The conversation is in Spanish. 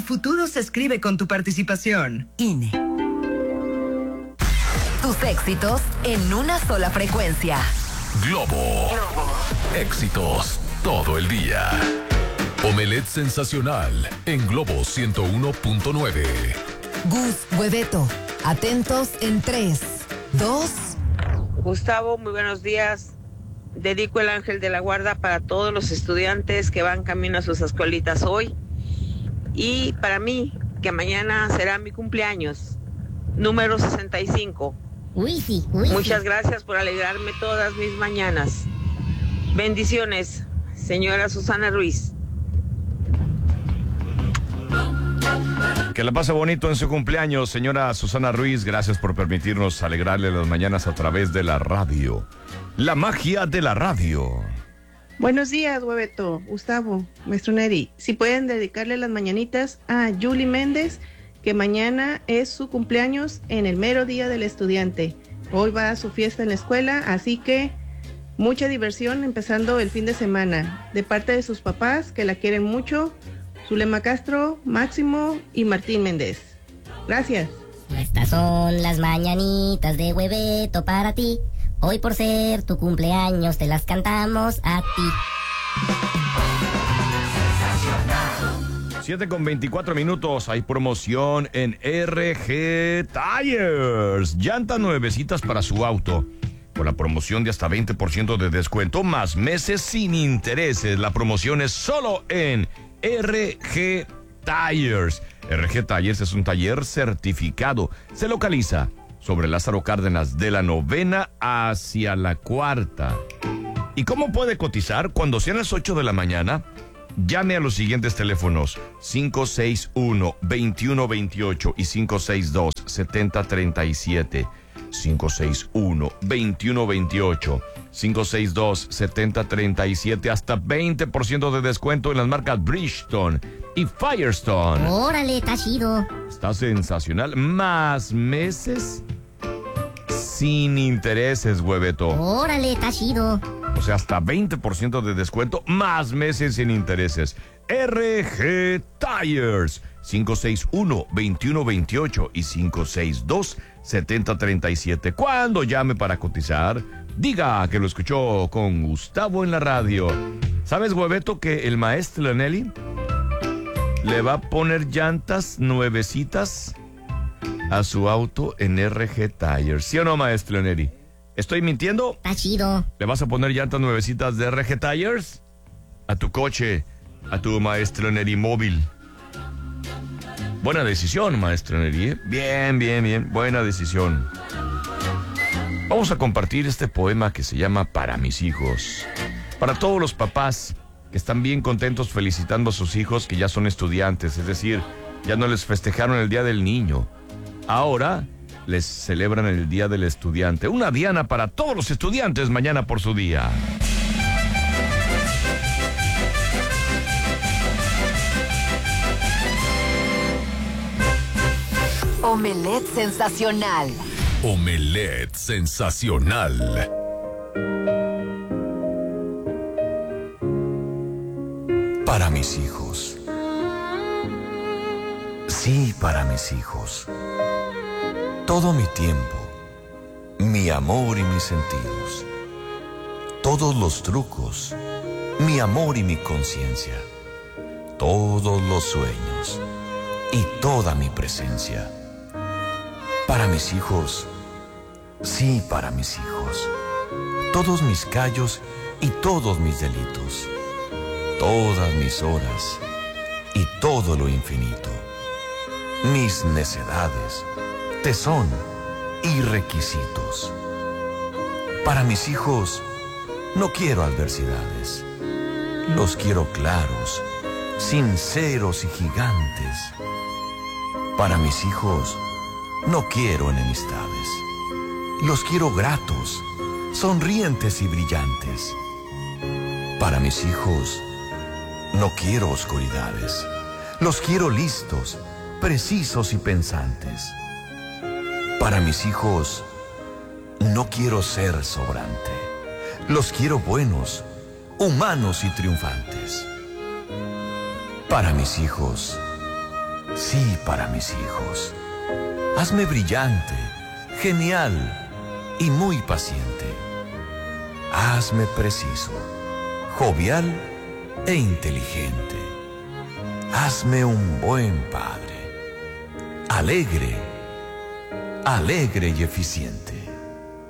futuro se escribe con tu participación. INE. Tus éxitos en una sola frecuencia. Globo. Éxitos todo el día. Omelette sensacional en Globo 101.9. Gus, Hueveto, atentos en 3, 2. Gustavo, muy buenos días. Dedico el ángel de la guarda para todos los estudiantes que van camino a sus escuelitas hoy. Y para mí, que mañana será mi cumpleaños, número 65. Muchas gracias por alegrarme todas mis mañanas. Bendiciones, señora Susana Ruiz. Que la pase bonito en su cumpleaños, señora Susana Ruiz. Gracias por permitirnos alegrarle las mañanas a través de la radio. La magia de la radio. Buenos días, Hueveto, Gustavo, maestro Neri. Si pueden dedicarle las mañanitas a Julie Méndez, que mañana es su cumpleaños en el mero día del estudiante. Hoy va a su fiesta en la escuela, así que mucha diversión empezando el fin de semana. De parte de sus papás, que la quieren mucho, Zulema Castro, Máximo y Martín Méndez. Gracias. Estas son las mañanitas de Hueveto para ti. Hoy por ser tu cumpleaños te las cantamos a ti. 7:24. Hay promoción en RG Tires. Llantas nuevecitas para su auto. Con la promoción de hasta 20% de descuento, más meses sin intereses. La promoción es solo en RG Tires. RG Tires es un taller certificado. Se localiza sobre Lázaro Cárdenas, de la 9ª hacia la 4ª. ¿Y cómo puede cotizar? Cuando sean las 8 de la mañana, llame a los siguientes teléfonos: 561-2128 y 562-7037. 561-2128, 562-7037, hasta 20% de descuento en las marcas Bridgestone y Firestone. Órale, está chido. Está sensacional. Más meses sin intereses, Hueveto. Órale, está chido. O sea, hasta 20% de descuento, más meses sin intereses. RG Tires, 561-2128 y 562-7037. Cuando llame para cotizar, diga que lo escuchó con Gustavo en la radio. ¿Sabes, Hueveto, que el maestro Leonelli le va a poner llantas nuevecitas a su auto en RG Tires? ¿Sí o no, maestro Leonelli? ¿Estoy mintiendo? Está chido. ¿Le vas a poner llantas nuevecitas de RG Tires a tu coche, a tu maestro Neri móvil? Buena decisión, maestro Neri, ¿eh? Bien, buena decisión. Vamos a compartir este poema que se llama Para mis hijos. Para todos los papás que están bien contentos felicitando a sus hijos que ya son estudiantes, es decir, ya no les festejaron el Día del Niño. Ahora les celebran el Día del Estudiante. Una diana para todos los estudiantes mañana por su día. Omelette sensacional. Omelette sensacional. Para mis hijos. Sí, para mis hijos. Todo mi tiempo, mi amor y mis sentidos. Todos los trucos, mi amor y mi conciencia. Todos los sueños y toda mi presencia. Para mis hijos, sí, para mis hijos. Todos mis callos y todos mis delitos. Todas mis horas y todo lo infinito. Mis necedades, tesón y requisitos. Para mis hijos, no quiero adversidades. Los quiero claros, sinceros y gigantes. Para mis hijos, no quiero enemistades. Los quiero gratos, sonrientes y brillantes. Para mis hijos, no quiero oscuridades. Los quiero listos, precisos y pensantes. Para mis hijos, no quiero ser sobrante. Los quiero buenos, humanos y triunfantes. Para mis hijos, Sí, para mis hijos. Hazme brillante, genial y muy paciente. Hazme preciso, jovial e inteligente. Hazme un buen padre, alegre y eficiente.